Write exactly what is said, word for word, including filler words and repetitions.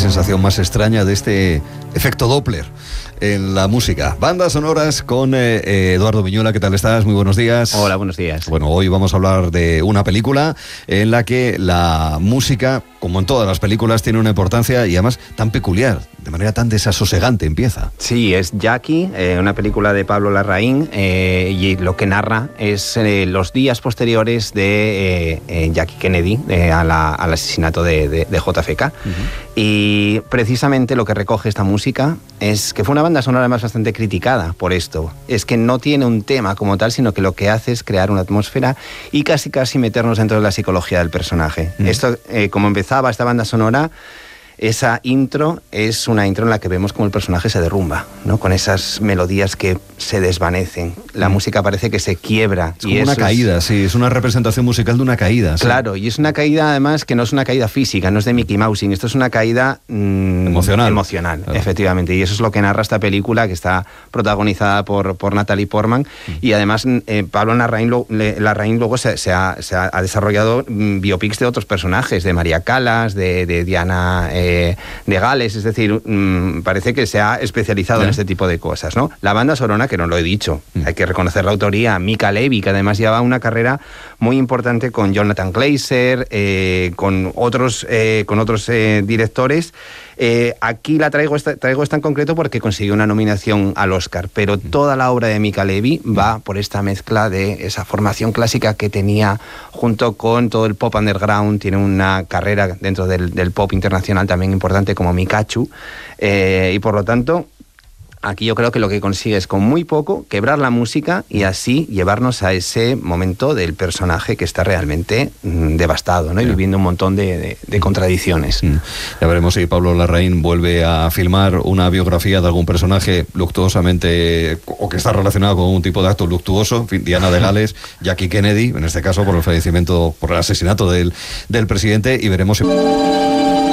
sensación más extraña de este efecto Doppler en la música. Bandas sonoras con eh, eh, Eduardo Viñola. ¿Qué tal estás? Muy buenos días. Hola, buenos días. Bueno, hoy vamos a hablar de una película en la que la música, como en todas las películas, tiene una importancia y además tan peculiar, de manera tan desasosegante empieza. Sí, es Jackie, eh, una película de Pablo Larraín, eh, y lo que narra es eh, los días posteriores de eh, eh, Jackie Kennedy eh, a la, al asesinato de, de, de J F K. Uh-huh. Y precisamente lo que recoge esta música es que fue una banda sonora además bastante criticada por esto. Es que no tiene un tema como tal, sino que lo que hace es crear una atmósfera y casi casi meternos dentro de la psicología del personaje. Uh-huh. Esto, eh, como empezaba esta banda sonora, esa intro es una intro en la que vemos como el personaje se derrumba, ¿no? Con esas melodías que se desvanecen. La mm. música parece que se quiebra. Es como y una caída, es... sí, es una representación musical de una caída. Claro, sí. Y es una caída además que no es una caída física, no es de Mickey Mousing, esto es una caída mmm, emocional, emocional claro. Efectivamente. Y eso es lo que narra esta película, que está protagonizada por, por Natalie Portman. Mm. Y además eh, Pablo Larraín, lo, le, Larraín luego se, se, ha, se ha desarrollado mm, biopics de otros personajes, de María Callas, de, de Diana... Eh, de Gales, es decir, mmm, parece que se ha especializado ¿Sí? en este tipo de cosas, ¿no? La banda sonora, que no lo he dicho, mm. hay que reconocer la autoría, Mica Levi, que además lleva una carrera muy importante con Jonathan Glazer, eh, con otros, eh, con otros eh, directores. Eh, aquí la traigo esta, traigo esta en concreto porque consiguió una nominación al Oscar, pero toda la obra de Mica Levi va por esta mezcla de esa formación clásica que tenía junto con todo el pop underground. Tiene una carrera dentro del, del pop internacional también importante como Mikachu, eh, y por lo tanto aquí yo creo que lo que consigue es con muy poco quebrar la música y así llevarnos a ese momento del personaje que está realmente mmm, devastado, ¿no? Y viviendo un montón de, de, de contradicciones. Mm. Ya veremos si Pablo Larraín vuelve a filmar una biografía de algún personaje luctuosamente, o que está relacionado con un tipo de acto luctuoso. En fin, Diana de Gales, Jackie Kennedy, en este caso por el fallecimiento, por el asesinato del, del presidente, y veremos si...